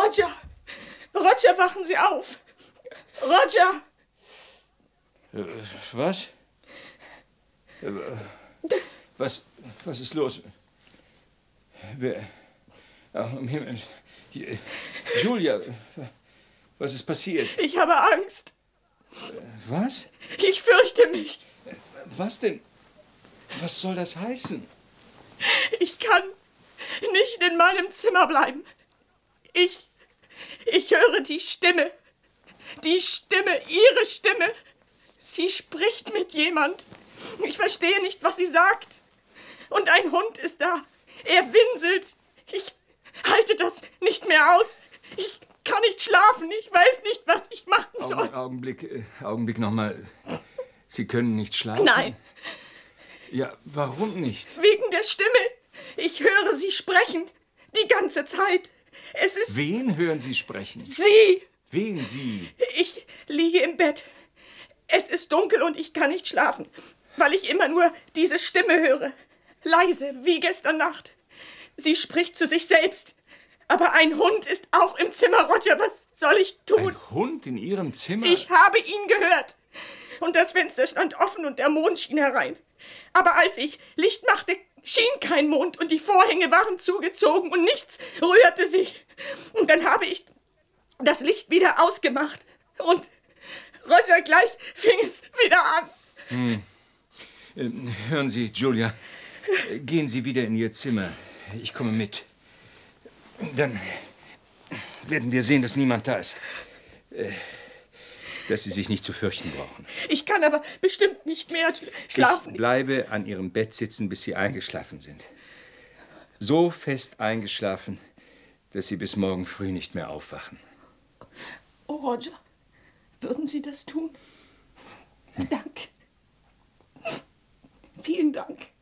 Roger! Roger, wachen Sie auf! Roger! Was? Was ist los? Wer? Ach, um Himmel. Julia, was ist passiert? Ich habe Angst. Was? Ich fürchte mich. Was denn? Was soll das heißen? Ich kann nicht in meinem Zimmer bleiben. Ich höre die Stimme. Die Stimme, Ihre Stimme. Sie spricht mit jemand. Ich verstehe nicht, was sie sagt. Und ein Hund ist da. Er winselt. Ich halte das nicht mehr aus. Ich kann nicht schlafen. Ich weiß nicht, was ich machen soll. Augenblick nochmal. Sie können nicht schlafen? Nein. Ja, warum nicht? Wegen der Stimme. Ich höre sie sprechen. Die ganze Zeit. Es ist... Wen hören Sie sprechen? Sie. Wen Sie? Ich liege im Bett. Es ist dunkel und ich kann nicht schlafen, weil ich immer nur diese Stimme höre. Leise, wie gestern Nacht. Sie spricht zu sich selbst. Aber ein Hund ist auch im Zimmer, Roger. Was soll ich tun? Ein Hund in Ihrem Zimmer? Ich habe ihn gehört. Und das Fenster stand offen und der Mond schien herein. Aber als ich Licht machte, schien kein Mond und die Vorhänge waren zugezogen und nichts rührte sich. Und dann habe ich das Licht wieder ausgemacht. Und Roger, gleich fing es wieder an. Hören Sie, Julia, gehen Sie wieder in Ihr Zimmer. Ich komme mit. Dann werden wir sehen, dass niemand da ist. Dass Sie sich nicht zu fürchten brauchen. Ich kann aber bestimmt nicht mehr schlafen. Ich bleibe an Ihrem Bett sitzen, bis Sie eingeschlafen sind. So fest eingeschlafen, dass Sie bis morgen früh nicht mehr aufwachen. Oh, Roger, würden Sie das tun? Danke. Vielen Dank.